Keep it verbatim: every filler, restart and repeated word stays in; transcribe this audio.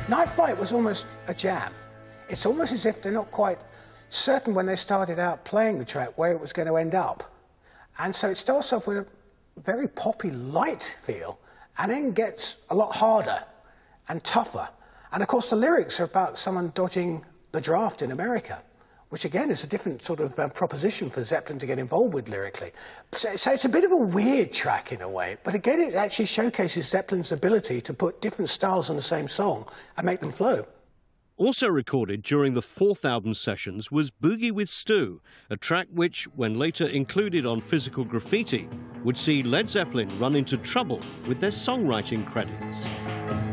Night Flight was almost a jam. It's almost as if they're not quite certain when they started out playing the track where it was going to end up. And so it starts off with a very poppy, light feel, and then gets a lot harder and tougher. And of course the lyrics are about someone dodging the draft in America, which again is a different sort of uh, proposition for Zeppelin to get involved with lyrically. So, so it's a bit of a weird track in a way, but again it actually showcases Zeppelin's ability to put different styles on the same song and make them flow. Also recorded during the fourth album sessions was Boogie with Stu, a track which, when later included on Physical Graffiti, would see Led Zeppelin run into trouble with their songwriting credits.